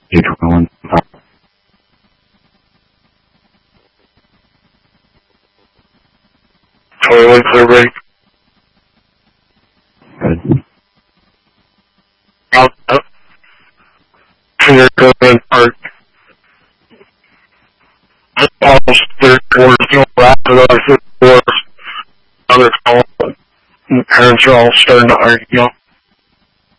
821. Totally clear break. Good. Out. Clear Government Park. Almost 3 quarters, after the 4 quarters. Other call. Parents are all starting to argue.